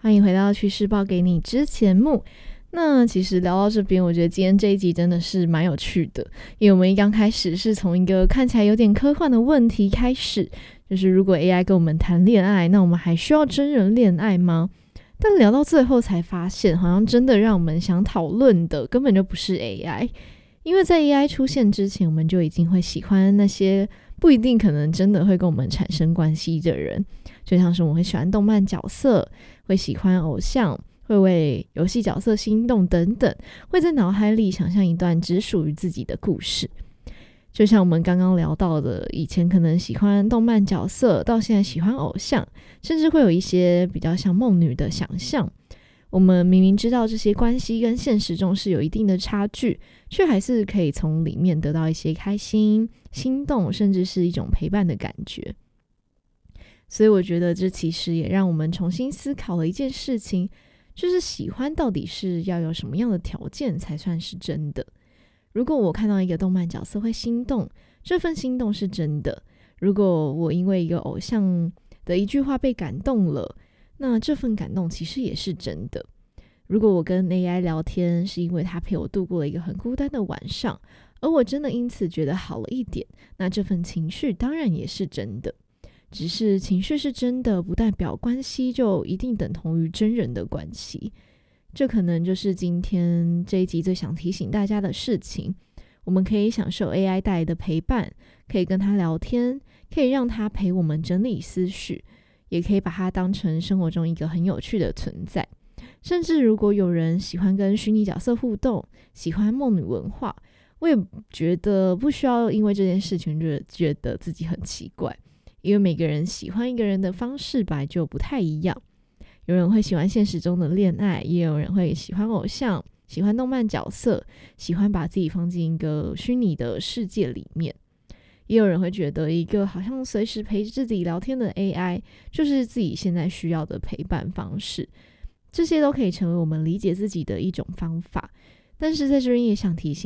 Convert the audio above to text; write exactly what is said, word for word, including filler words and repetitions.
欢迎回到趋势报给你之前目。那其实聊到这边，我觉得今天这一集真的是蛮有趣的，因为我们一刚开始是从一个看起来有点科幻的问题开始，就是如果 A I 跟我们谈恋爱，那我们还需要真人恋爱吗？但聊到最后才发现，好像真的让我们想讨论的根本就不是 A I， 因为在 A I 出现之前，我们就已经会喜欢那些不一定可能真的会跟我们产生关系的人，就像是我们会喜欢动漫角色，会喜欢偶像，会为游戏角色心动等等，会在脑海里想象一段只属于自己的故事。就像我们刚刚聊到的，以前可能喜欢动漫角色，到现在喜欢偶像，甚至会有一些比较像梦女的想象。我们明明知道这些关系跟现实中是有一定的差距，却还是可以从里面得到一些开心、心动，甚至是一种陪伴的感觉。所以我觉得这其实也让我们重新思考了一件事情，就是喜欢到底是要有什么样的条件才算是真的。如果我看到一个动漫角色会心动，这份心动是真的；如果我因为一个偶像的一句话被感动了，那这份感动其实也是真的。如果我跟 A I 聊天是因为他陪我度过了一个很孤单的晚上，而我真的因此觉得好了一点，那这份情绪当然也是真的。只是情绪是真的，不代表关系就一定等同于真人的关系。这可能就是今天这一集最想提醒大家的事情。我们可以享受 A I 带来的陪伴，可以跟他聊天，可以让他陪我们整理思绪，也可以把它当成生活中一个很有趣的存在。甚至如果有人喜欢跟虚拟角色互动，喜欢梦女文化，我也觉得不需要因为这件事情就觉得自己很奇怪，因为每个人喜欢一个人的方式本来就不太一样。有人会喜欢现实中的恋爱，也有人会喜欢偶像，喜欢动漫角色，喜欢把自己放进一个虚拟的世界里面。也有人会觉得一个好像随时陪着自己聊天的 A I 就是自己现在需要的陪伴方式。这些都可以成为我们理解自己的一种方法。但是在这边也想提醒